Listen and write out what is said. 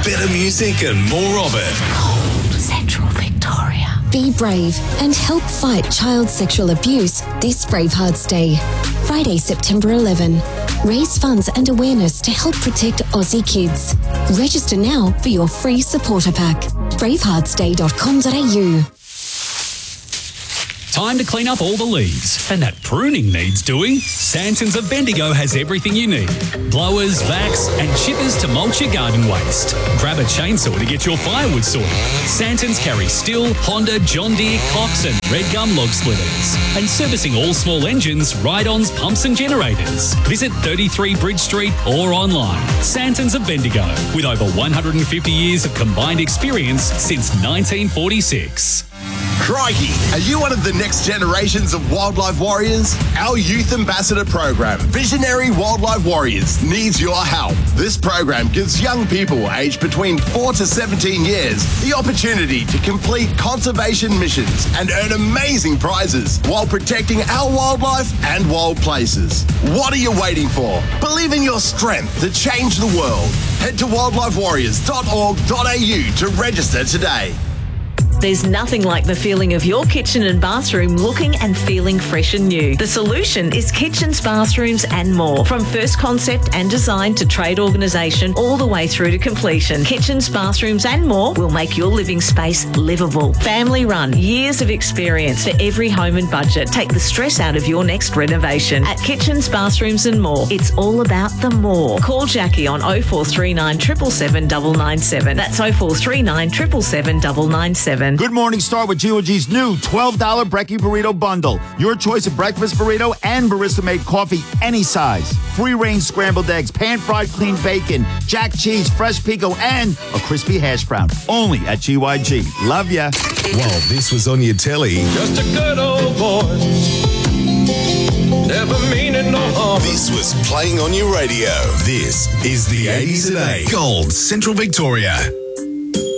Better music and more of it. Cold Central Victoria. Be brave and help fight child sexual abuse this Bravehearts Day. Friday, September 11. Raise funds and awareness to help protect Aussie kids. Register now for your free supporter pack. braveheartsday.com.au. Time to clean up all the leaves. And that pruning needs doing. Santons of Bendigo has everything you need. Blowers, vacs and chippers to mulch your garden waste. Grab a chainsaw to get your firewood sorted. Santons carry Stihl, Honda, John Deere, Cox and Red Gum log splitters. And servicing all small engines, ride-ons, pumps and generators. Visit 33 Bridge Street or online. Santons of Bendigo, with over 150 years of combined experience since 1946. Crikey, are you one of the next generations of wildlife warriors? Our Youth Ambassador program, Visionary Wildlife Warriors, needs your help. This program gives young people aged between 4 to 17 years the opportunity to complete conservation missions and earn amazing prizes while protecting our wildlife and wild places. What are you waiting for? Believe in your strength to change the world. Head to wildlifewarriors.org.au to register today. There's nothing like the feeling of your kitchen and bathroom looking and feeling fresh and new. The solution is Kitchens, Bathrooms and More. From first concept and design to trade organisation all the way through to completion. Kitchens, Bathrooms and More will make your living space livable. Family run, years of experience for every home and budget. Take the stress out of your next renovation. At Kitchens, Bathrooms and More, it's all about the more. Call Jackie on 0439 777 997. That's 0439 777 997. Good Morning Star with GOG's new $12 Brekkie Burrito Bundle. Your choice of breakfast burrito and barista-made coffee any size. Free-range scrambled eggs, pan-fried clean bacon, jack cheese, fresh pico, and a crispy hash brown. Only at GYG. Love ya. While this was on your telly, Just a good old boy, never meaning no harm. this was playing on your radio. This is the 80s at 8. Gold Central Victoria.